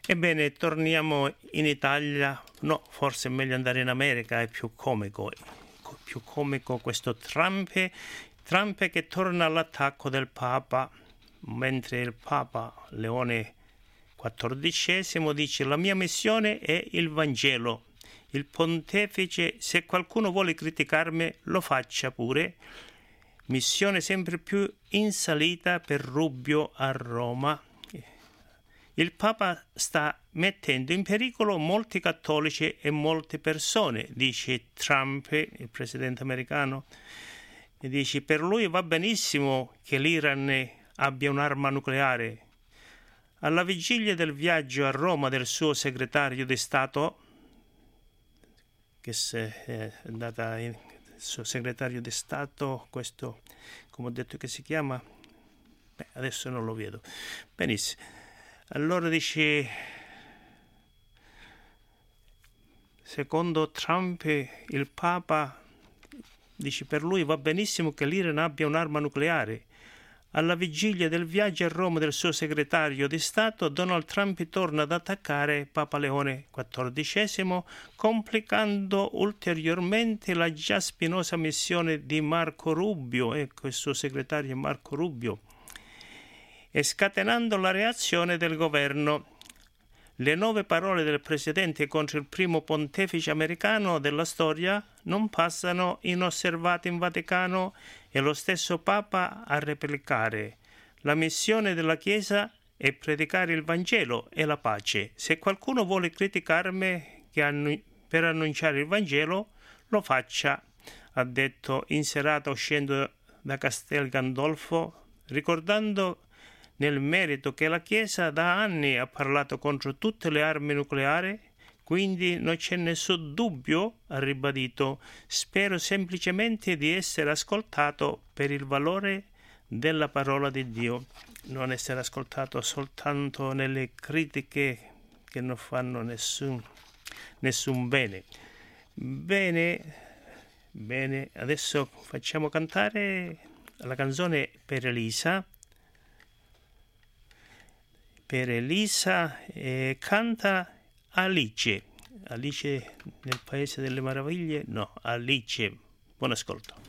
Ebbene, torniamo in Italia. No, forse è meglio andare in America, è più comico. Più comico questo Trump che torna all'attacco del Papa, mentre il Papa Leone XIV dice: la mia missione è il Vangelo. Il pontefice: se qualcuno vuole criticarmi, lo faccia pure. Missione sempre più in salita per Rubio a Roma. Il Papa sta mettendo in pericolo molti cattolici e molte persone, dice Trump, il presidente americano. E dice: per lui va benissimo che l'Iran abbia un'arma nucleare. Alla vigilia del viaggio a Roma del suo segretario di Stato, che è andata il suo segretario di Stato, questo, come ho detto che si chiama? Adesso non lo vedo. Benissimo. Allora dice, secondo Trump, il Papa dice: per lui va benissimo che l'Iran abbia un'arma nucleare. Alla vigilia del viaggio a Roma del suo segretario di Stato, Donald Trump torna ad attaccare Papa Leone XIV, complicando ulteriormente la già spinosa missione di Marco Rubio, ecco il suo segretario Marco Rubio, e scatenando la reazione del governo. Le 9 parole del presidente contro il primo pontefice americano della storia non passano inosservate in Vaticano e lo stesso Papa a replicare: la missione della Chiesa è predicare il Vangelo e la pace. Se qualcuno vuole criticarmi per annunciare il Vangelo, lo faccia, ha detto in serata uscendo da Castel Gandolfo, ricordando nel merito che la Chiesa da anni ha parlato contro tutte le armi nucleari, quindi non c'è nessun dubbio, ha ribadito. Spero semplicemente di essere ascoltato per il valore della parola di Dio, non essere ascoltato soltanto nelle critiche che non fanno nessun bene. Bene, adesso facciamo cantare la canzone per Elisa. Per Elisa canta Alice nel Paese delle Meraviglie, no, Alice. Buon ascolto.